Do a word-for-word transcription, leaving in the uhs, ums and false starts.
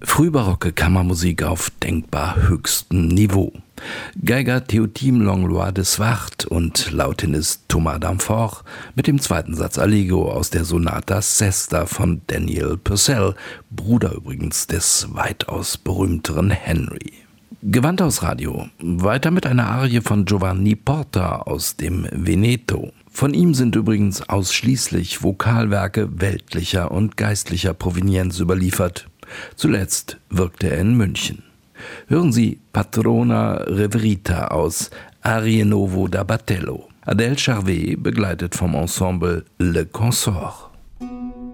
Frühbarocke Kammermusik auf denkbar höchstem Niveau. Geiger Théotime Langlois de Swart und Lautinist Thomas d'Amfort mit dem zweiten Satz Allegro aus der Sonata Sesta von Daniel Purcell, Bruder übrigens des weitaus berühmteren Henry. Gewandhaus Radio, weiter mit einer Arie von Giovanni Porta aus dem Veneto. Von ihm sind übrigens ausschließlich Vokalwerke weltlicher und geistlicher Provenienz überliefert. Zuletzt wirkte er in München. Hören Sie Patrona Reverita aus Arie Novo da Battello. Adèle Charvet begleitet vom Ensemble Le Consort.